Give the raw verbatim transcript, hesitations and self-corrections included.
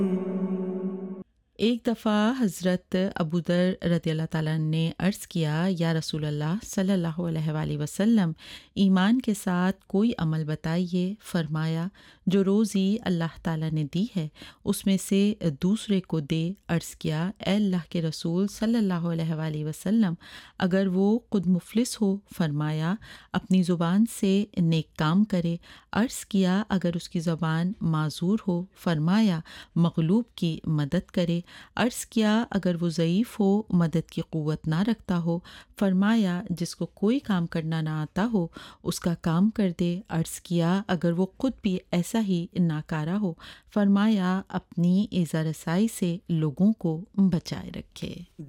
एक दफ़ा हज़रत अबू दर रज़ियल्लाहु ताला ने अर्ज़ किया, या रसूल अल्लाह सल्लल्लाहु अलैहि वसल्लम, ईमान के साथ कोई अमल बताइए। फ़रमाया, जो रोज़ी अल्लाह ताला ने दी है उसमें से दूसरे को दे। अर्ज़ किया, ए अल्लाह के रसूल सल्लल्लाहु अलैहि वसल्लम, अगर वो खुद मुफलिस हो? फ़रमाया, अपनी ज़ुबान से नेक काम करे। अर्ज़ किया, अगर उसकी ज़बान माज़ूर हो? फ़रमाया, मग़लूब की मदद करे। अर्ज़ किया, अगर वो ज़ईफ़ हो, मदद की क़ुव्वत ना रखता हो? फ़रमाया, जिसको कोई काम करना ना आता हो उसका काम कर दे। अर्ज़ किया, अगर वो ख़ुद भी ऐसा ही नाकारा हो? फ़रमाया, अपनी इज़्ज़ा रसाई से लोगों को बचाए रखे।